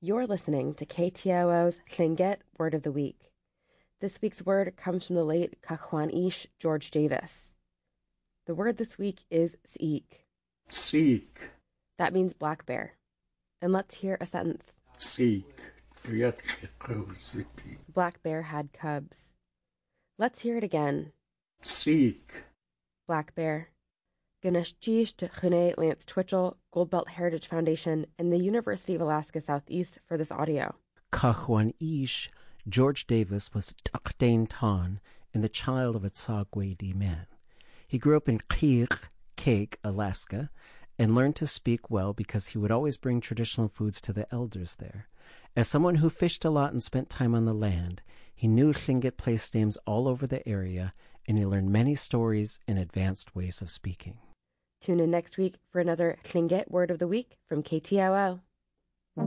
You're listening to KTOO's Tlingit Word of the Week. This week's word comes from the late Cachuan Ish George Davis. The word this week is s'ik. S'ik. That means black bear. And let's hear a sentence. S'ik. The black bear had cubs. Let's hear it again. S'ik. Black bear. Ganesh Jish to Chune Lance Twitchell, Goldbelt Heritage Foundation, and the University of Alaska Southeast for this audio. Cachuan Ish George Davis was Takdain Tan and the child of a Tsagwedi man. He grew up in Kake, Alaska, and learned to speak well because he would always bring traditional foods to the elders there. As someone who fished a lot and spent time on the land, he knew Tlingit place names all over the area, and he learned many stories and advanced ways of speaking. Tune in next week for another Tlingit Word of the Week from KTOO.